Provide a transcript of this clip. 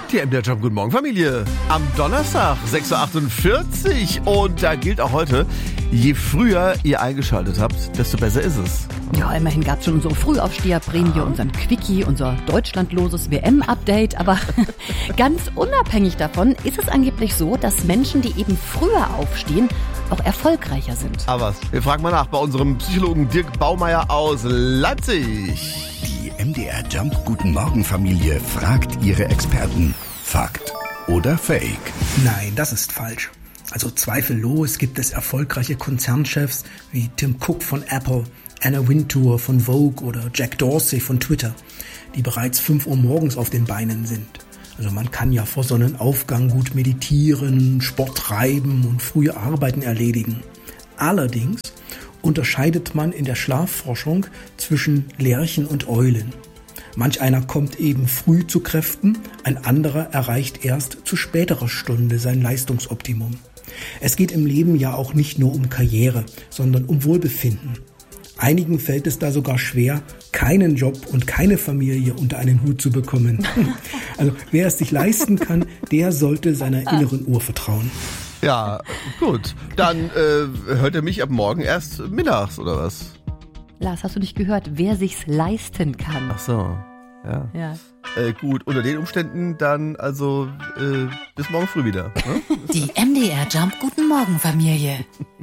Die MDR Jump, guten Morgen Familie. Am Donnerstag, 6.48 Uhr. Und da gilt auch heute, je früher ihr eingeschaltet habt, desto besser ist es. Ja, immerhin gab es schon unsere Frühaufsteherprämie, unseren Quickie, unser deutschlandloses WM-Update. Aber ganz unabhängig davon ist es angeblich so, dass Menschen, die eben früher aufstehen, auch erfolgreicher sind. Aber was? Wir fragen mal nach bei unserem Psychologen Dirk Baumeier aus Leipzig. Die MDR Jump Guten Morgen Familie fragt ihre Experten. Fakt oder Fake? Nein, das ist falsch. Also zweifellos gibt es erfolgreiche Konzernchefs wie Tim Cook von Apple, Anna Wintour von Vogue oder Jack Dorsey von Twitter, die bereits 5 Uhr morgens auf den Beinen sind. Also man kann ja vor Sonnenaufgang gut meditieren, Sport treiben und frühe Arbeiten erledigen. Allerdings unterscheidet man in der Schlafforschung zwischen Lerchen und Eulen. Manch einer kommt eben früh zu Kräften, ein anderer erreicht erst zu späterer Stunde sein Leistungsoptimum. Es geht im Leben ja auch nicht nur um Karriere, sondern um Wohlbefinden. Einigen fällt es da sogar schwer, keinen Job und keine Familie unter einen Hut zu bekommen. Also wer es sich leisten kann, der sollte seiner inneren Uhr vertrauen. Ja, gut. Dann hört ihr mich ab morgen erst mittags, oder was? Lars, hast du nicht gehört, wer sich's leisten kann? Ach so, ja. Gut, unter den Umständen dann also bis morgen früh wieder. Ne? Die MDR Jump Guten Morgen Familie.